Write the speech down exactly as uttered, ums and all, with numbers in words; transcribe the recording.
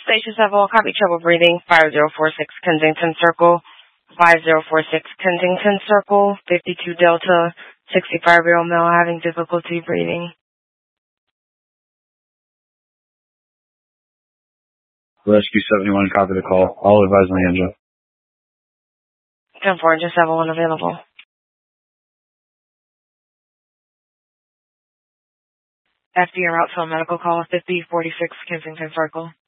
Station seven, copy trouble breathing, five zero four six Kensington Circle, five zero four six Kensington Circle, fifty-two Delta, sixty-five-year-old male having difficulty breathing. Rescue seventy-one, copy the call. I'll advise on the engine. ten four, just seven one available. F D en route to a medical call, fifty forty-six Kensington Circle.